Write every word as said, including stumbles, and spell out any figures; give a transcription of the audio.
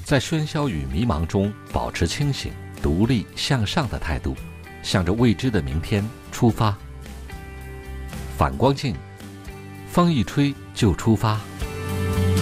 在喧嚣与迷茫中保持清醒、独立向上的态度，向着未知的明天出发。反光镜，风一吹就出发。